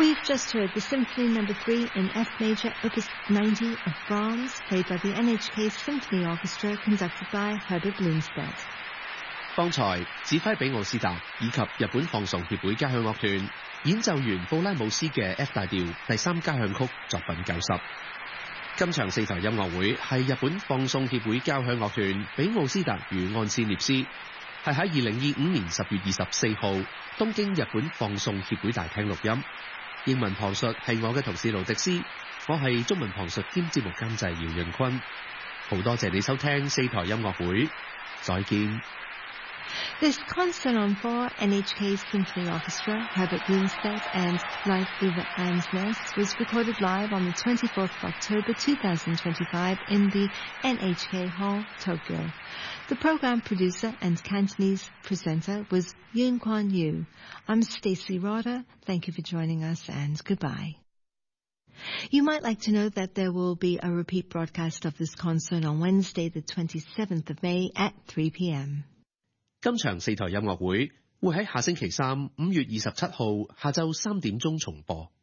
We've just heard the Symphony No. 3 in F Major, Opus 90 of Brahms, played by the NHK Symphony Orchestra, conducted by Herbert Lundstedt. 方才指揮比奧斯特以及日本放送協會交響樂團演奏完布拉姆斯嘅 F 大調第3交響曲作品90。今場4台音樂會係日本放送協會交響樂團比奧斯特與安斯涅斯，係喺2025年10月24號東京日本放送協會大廳錄音。英文旁述係我嘅同事盧迪斯，我係中文旁述兼節目監製姚潤坤。好多謝你收聽4台音樂會，再見。 This concert on 4 NHK Symphony Orchestra, Herbert Lundstedt and Leif Ove Ansnes was recorded live on the 24th of October 2025 in the NHK Hall, Tokyo. The program producer and Cantonese presenter was Yoon Kwon Yu. I'm Stacey Rotter. Thank you for joining us and goodbye. You might like to know that there will be a repeat broadcast of this concert on Wednesday, the 27th of May at 3 p.m. 今場4台音樂會會喺下星期3 5月27號下晝3點鐘重播。